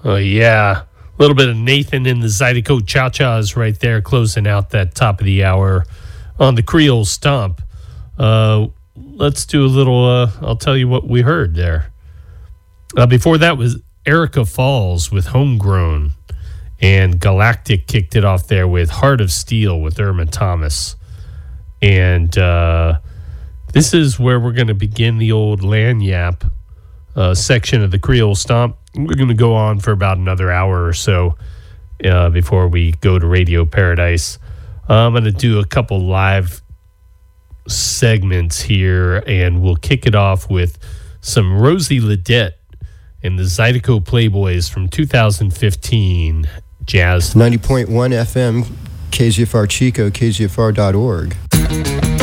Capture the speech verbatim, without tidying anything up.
Oh, yeah. A little bit of Nathan and the Zydeco Cha-Chas right there, closing out that top of the hour on the Creole Stomp. Uh, let's do a little, uh, I'll tell you what we heard there. Uh, before that was Erica Falls with Homegrown, and Galactic kicked it off there with Heart of Steel with Irma Thomas. And uh, this is where we're going to begin the old Lagniappe uh, section of the Creole Stomp. We're going to go on for about another hour or so uh, before we go to Radio Paradise. Uh, I'm going to do a couple live segments here, and we'll kick it off with some Rosie Ledette and the Zydeco Playboys from two thousand fifteen Jazz. ninety point one F M, K Z F R Chico, K Z F R dot org.